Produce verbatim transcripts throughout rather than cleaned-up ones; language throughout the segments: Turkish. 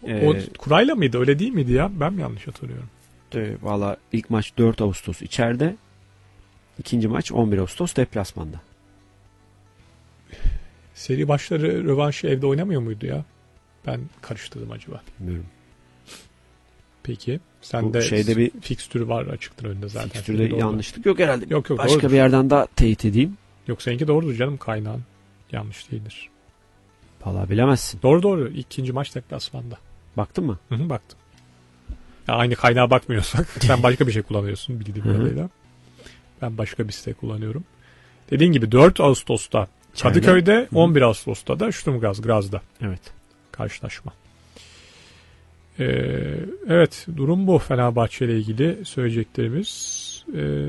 Ee, o kurayla mıydı? Öyle değil miydi ya? Ben mi yanlış hatırlıyorum? E, Valla ilk maç dört Ağustos içeride. İkinci maç on bir Ağustos deplasmanda. Seri başları rövanşı evde oynamıyor muydu ya? Ben karıştırdım acaba. Bilmiyorum. Peki. Sen de şeyde bir fikstürü var açıktır önünde zaten. Fikstürde yanlışlık yok herhalde. Yok yok. Başka doğrudur. bir yerden daha teyit edeyim. Yok seninki doğrudur canım, kaynağın. Yanlış değildir. Valla bilemezsin. Doğru doğru. İkinci maç deplasmanda. Baktın mı? Hı hı, baktım. Ya aynı kaynağa bakmıyorsak sen başka bir şey kullanıyorsun bildiğim kadarıyla. Ben başka bir site kullanıyorum. Dediğin gibi dört Ağustos'ta Kadıköy'de, Hı-hı. on bir Ağustos'ta da Sturm Graz'da. Evet. Karşılaşma. Ee, evet, durum bu Fenerbahçe ile ilgili söyleyeceklerimiz. Ee,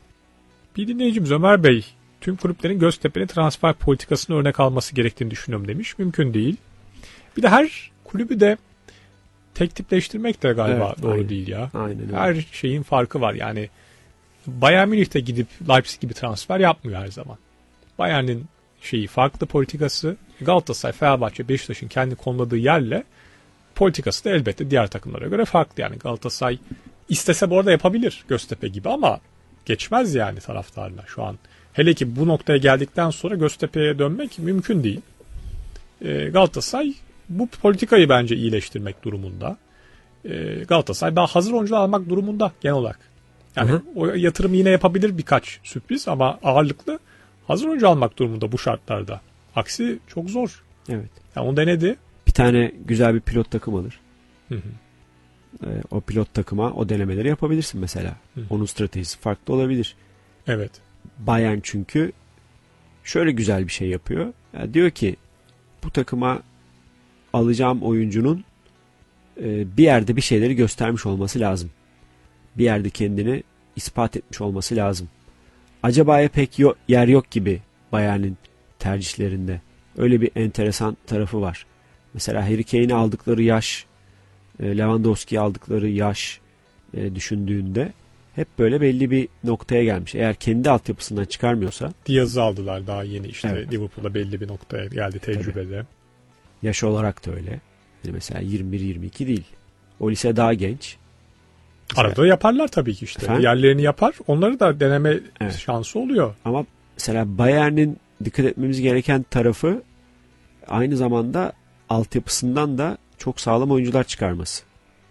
bir dinleyicimiz Ömer Bey, tüm kulüplerin Göztepe'nin transfer politikasını örnek alması gerektiğini düşünüyorum demiş. Mümkün değil. Bir de her kulübü de tek tipleştirmek de galiba evet, doğru aynen. değil ya. Aynen öyle. Her şeyin farkı var. Yani Bayern Münih'te gidip Leipzig gibi transfer yapmıyor her zaman. Bayern'in şeyi farklı politikası. Galatasaray, Fenerbahçe, Beşiktaş'ın kendi konuladığı yerle politikası da elbette diğer takımlara göre farklı. Yani Galatasaray istese bu arada yapabilir Göztepe gibi ama geçmez yani taraftarla şu an. Hele ki bu noktaya geldikten sonra Göztepe'ye dönmek mümkün değil. Ee, Galatasaray bu politikayı bence iyileştirmek durumunda. Ee, Galatasaray daha hazır oyuncular almak durumunda genel olarak. Yani Hı-hı. o yatırım yine yapabilir birkaç sürpriz ama ağırlıklı hazır oyuncu almak durumunda bu şartlarda. Aksi çok zor. Evet. Yani onu denedi. Bir tane güzel bir pilot takım alır. Hı hı. Ee, o pilot takıma o denemeleri yapabilirsin mesela. Hı hı. Onun stratejisi farklı olabilir. Evet. Bayern çünkü şöyle güzel bir şey yapıyor. Yani diyor ki bu takıma alacağım oyuncunun e, bir yerde bir şeyleri göstermiş olması lazım. Bir yerde kendini ispat etmiş olması lazım. Acaba'ya pek yo- yer yok gibi Bayern'in tercihlerinde. Öyle bir enteresan tarafı var. Mesela Harry Kane'i aldıkları yaş, Lewandowski'yi aldıkları yaş e, düşündüğünde hep böyle belli bir noktaya gelmiş. Eğer kendi altyapısından çıkarmıyorsa. Diaz'ı aldılar daha yeni işte. Evet. Liverpool'da belli bir noktaya geldi tecrübede. Tabii. Yaş olarak da öyle. Yani mesela yirmi bir yirmi iki değil. O lise daha genç. Mesela, arada yaparlar tabii ki işte. Efendim? Yerlerini yapar. Onları da deneme evet. şansı oluyor. Ama mesela Bayern'in dikkat etmemiz gereken tarafı aynı zamanda altyapısından da çok sağlam oyuncular çıkarması.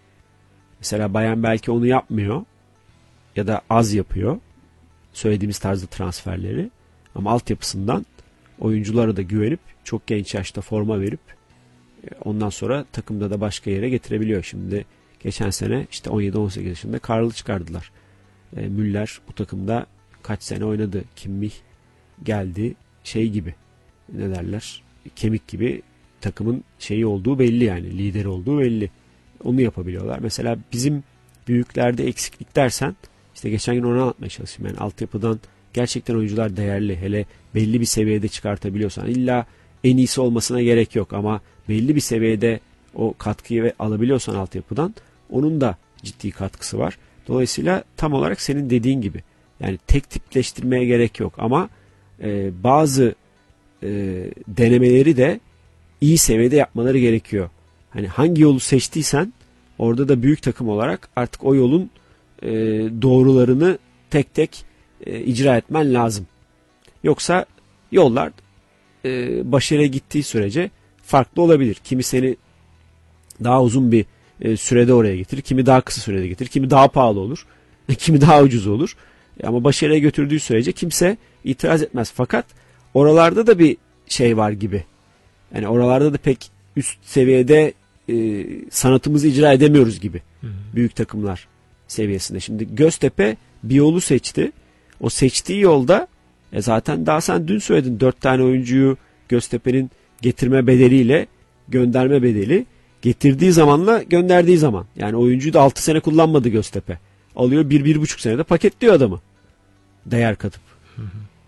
Mesela Bayern belki onu yapmıyor ya da az yapıyor. Söylediğimiz tarzda transferleri. Ama altyapısından oyunculara da güvenip çok genç yaşta forma verip ondan sonra takımda da başka yere getirebiliyor. Şimdi geçen sene işte on yedi on sekiz yaşında Karl'ı çıkardılar. E, Müller bu takımda kaç sene oynadı. Kimmich geldi. Şey gibi ne derler? Kemik gibi takımın şeyi olduğu belli yani. Lideri olduğu belli. Onu yapabiliyorlar. Mesela bizim büyüklerde eksiklik dersen işte geçen gün onu anlatmaya çalıştım. Yani altyapıdan gerçekten oyuncular değerli. Hele belli bir seviyede çıkartabiliyorsan illa en iyisi olmasına gerek yok ama belli bir seviyede o katkıyı alabiliyorsan altyapıdan onun da ciddi katkısı var. Dolayısıyla tam olarak senin dediğin gibi yani tek tipleştirmeye gerek yok ama e, bazı e, denemeleri de iyi seviyede yapmaları gerekiyor. Hani hangi yolu seçtiysen orada da büyük takım olarak artık o yolun e, doğrularını tek tek e, icra etmen lazım. Yoksa yollar e, başarıya gittiği sürece farklı olabilir. Kimi seni daha uzun bir e, sürede oraya getirir, kimi daha kısa sürede getirir, kimi daha pahalı olur, kimi daha ucuz olur. E, ama başarıya götürdüğü sürece kimse itiraz etmez. Fakat oralarda da bir şey var gibi. Yani oralarda da pek üst seviyede e, sanatımızı icra edemiyoruz gibi. Hı hı. Büyük takımlar seviyesinde. Şimdi Göztepe bir yolu seçti. O seçtiği yolda e zaten daha sen dün söyledin dört tane oyuncuyu Göztepe'nin getirme bedeliyle gönderme bedeli getirdiği zamanla gönderdiği zaman. Yani oyuncuyu da altı sene kullanmadı Göztepe. Alıyor bir bir buçuk senede paketliyor adamı. Değer katıp. Hı hı.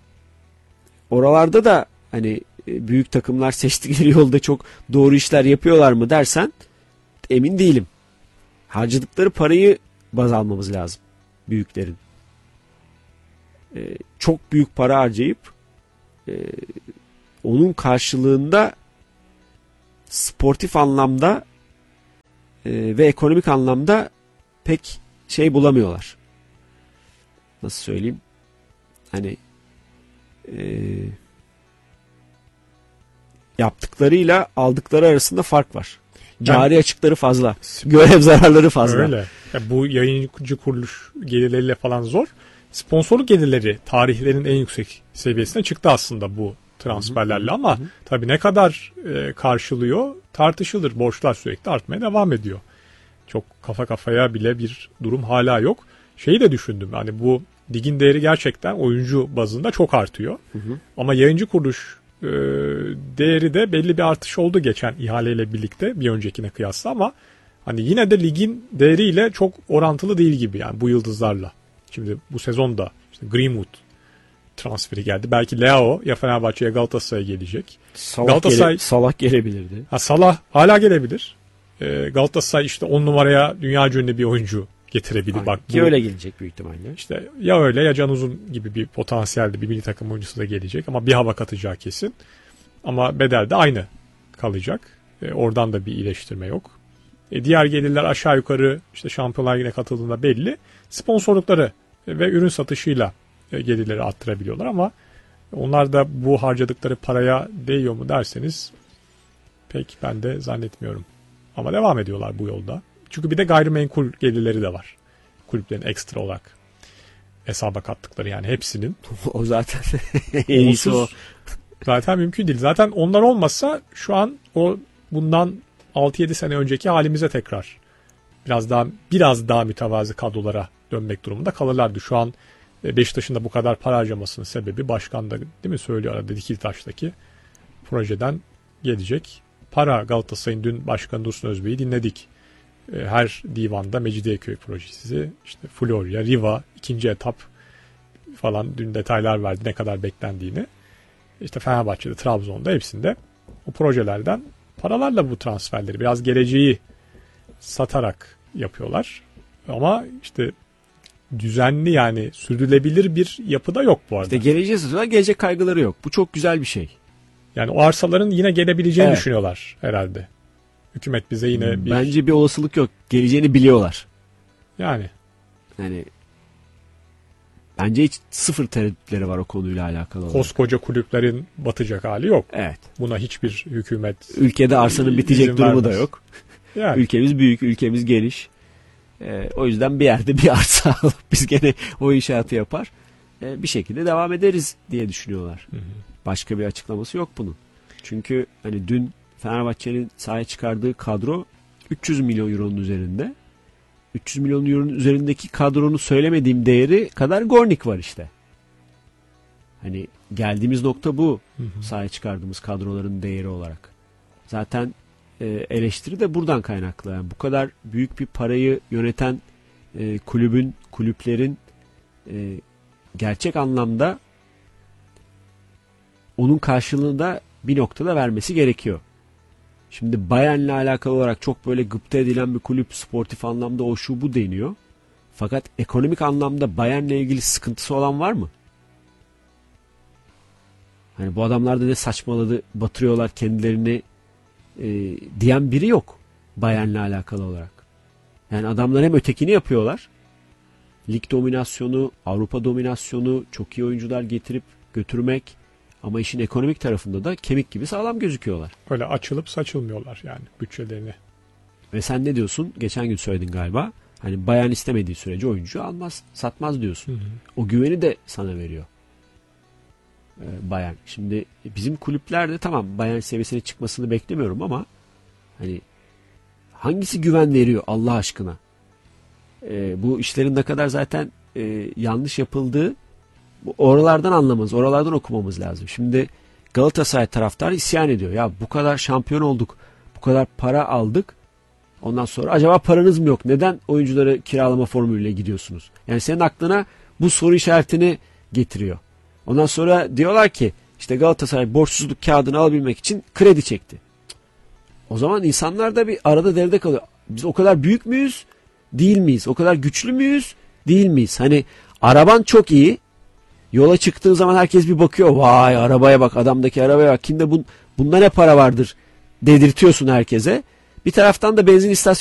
Oralarda da hani büyük takımlar seçtikleri yolda çok doğru işler yapıyorlar mı dersen emin değilim. Harcadıkları parayı baz almamız lazım büyüklerin. Ee, çok büyük para harcayıp e, onun karşılığında sportif anlamda e, ve ekonomik anlamda pek şey bulamıyorlar. Nasıl söyleyeyim? Hani e, yaptıklarıyla aldıkları arasında fark var. Cari yani, açıkları fazla. Görev zararları fazla. Öyle. Ya bu yayıncı kuruluş gelirleriyle falan zor. Sponsorluk gelirleri tarihlerin en yüksek seviyesine çıktı aslında bu transferlerle, hı hı, ama hı. tabii ne kadar e, karşılıyor tartışılır. Borçlar sürekli artmaya devam ediyor. Çok kafa kafaya bile bir durum hala yok. Şeyi de düşündüm. Hani bu ligin değeri gerçekten oyuncu bazında çok artıyor. Hı hı. Ama yayıncı kuruluş e, değeri de belli bir artış oldu geçen ihaleyle birlikte bir öncekine kıyasla, ama hani yine de ligin değeriyle çok orantılı değil gibi yani bu yıldızlarla. Şimdi bu sezonda işte Greenwood transferi geldi. Belki Leao ya Fenerbahçe'ye Galatasaray'a gelecek. Salah, Galatasaray, gele, Salah gelebilirdi. Ha, Salah hala gelebilir. Ee, Galatasaray işte on numaraya dünya ünlü bir oyuncu getirebilir. Aynen. Bak, ki bu, öyle gelecek büyük ihtimalle. İşte ya öyle ya Can Uzun gibi bir potansiyelde bir milli takım oyuncusu da gelecek. Ama bir hava katacağı kesin. Ama bedel de aynı kalacak. Ee, oradan da bir iyileştirme yok. E, diğer gelirler aşağı yukarı işte Şampiyonlar Ligi'ne katıldığında belli. Sponsorlukları ve ürün satışıyla gelirleri arttırabiliyorlar, ama onlar da bu harcadıkları paraya değiyor mu derseniz pek ben de zannetmiyorum. Ama devam ediyorlar bu yolda. Çünkü bir de gayrimenkul gelirleri de var. Kulüplerin ekstra olarak hesaba kattıkları, yani hepsinin. O zaten en iyisi o. Zaten mümkün değil. Zaten onlar olmasa şu an o bundan altı yedi sene önceki halimize tekrar biraz daha biraz daha mütevazı kadrolara dönmek durumunda kalırlardı. Şu an Beşiktaş'ın da bu kadar para harcamasının sebebi başkan da değil mi söylüyor arada Dikiltaş'taki projeden gelecek para. Galatasaray'ın dün Başkan Dursun Özbey'i dinledik. Her divanda Mecidiyeköy projesi, işte Florya, Riva, ikinci etap falan dün detaylar verdi ne kadar beklendiğini. İşte Fenerbahçe'de, Trabzon'da hepsinde o projelerden paralarla bu transferleri biraz geleceği satarak yapıyorlar. Ama işte düzenli, yani sürdürülebilir bir yapıda yok bu arada. İşte geleceği satıyorlar, gelecek kaygıları yok. Bu çok güzel bir şey. Yani o arsaların yine gelebileceğini evet. düşünüyorlar herhalde. Hükümet bize yine bir... Bence bir olasılık yok. Geleceğini biliyorlar. Yani. Yani bence hiç sıfır tereddütleri var o konuyla alakalı olarak. Koskoca kulüplerin batacak hali yok. Evet. Buna hiçbir hükümet... Ülkede arsanın bitecek durumu da yok. Yani. Ülkemiz büyük, ülkemiz geniş. Ee, o yüzden bir yerde bir arsa alıp biz gene o inşaatı yapar. Ee, bir şekilde devam ederiz diye düşünüyorlar. Hı hı. Başka bir açıklaması yok bunun. Çünkü hani dün Fenerbahçe'nin sahaya çıkardığı kadro üç yüz milyon euronun üzerinde. üç yüz milyon euronun üzerindeki kadronun söylemediğim değeri kadar Gornik var işte. Hani geldiğimiz nokta bu. Hı hı. Sahaya çıkardığımız kadroların değeri olarak. Zaten e, eleştiri de buradan kaynaklı. Yani bu kadar büyük bir parayı yöneten e, kulübün, kulüplerin e, gerçek anlamda onun karşılığını da bir noktada vermesi gerekiyor. Şimdi Bayern'le alakalı olarak çok böyle gıpta edilen bir kulüp, sportif anlamda o şu bu deniyor. Fakat ekonomik anlamda Bayern'le ilgili sıkıntısı olan var mı? Hani bu adamlar da ne saçmaladı, batırıyorlar kendilerini e, diyen biri yok Bayern'le alakalı olarak. Yani adamlar hem ötekini yapıyorlar. Lig dominasyonu, Avrupa dominasyonu, çok iyi oyuncular getirip götürmek. Ama işin ekonomik tarafında da kemik gibi sağlam gözüküyorlar. Öyle açılıp saçılmıyorlar yani bütçelerini. Ve sen ne diyorsun? Geçen gün söyledin galiba. Hani Bayern istemediği sürece oyuncu almaz, satmaz diyorsun. Hı hı. O güveni de sana veriyor ee, Bayern. Şimdi bizim kulüplerde tamam Bayern seviyesine çıkmasını beklemiyorum ama hani hangisi güven veriyor Allah aşkına? Ee, bu işlerin ne kadar zaten e, yanlış yapıldığı oralardan anlamamız, oralardan okumamız lazım. Şimdi Galatasaray taraftarı isyan ediyor. Ya bu kadar şampiyon olduk, bu kadar para aldık. Ondan sonra acaba paranız mı yok? Neden oyuncuları kiralama formülüyle gidiyorsunuz? Yani senin aklına bu soru işaretini getiriyor. Ondan sonra diyorlar ki işte Galatasaray borçsuzluk kağıdını alabilmek için kredi çekti. O zaman insanlar da bir arada devrede kalıyor. Biz o kadar büyük müyüz? Değil miyiz? O kadar güçlü müyüz? Değil miyiz? Hani araban çok iyi. Yola çıktığın zaman herkes bir bakıyor. Vay arabaya bak, adamdaki arabaya bak. Kimde bun, bunda ne para vardır dedirtiyorsun herkese. Bir taraftan da benzin istasyonu